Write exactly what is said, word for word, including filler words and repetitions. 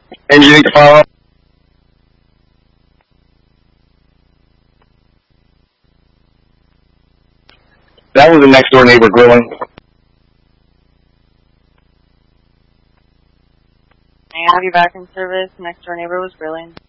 Anything to follow up? That was the next door neighbor grilling. I have you back in service. Next door neighbor was grilling.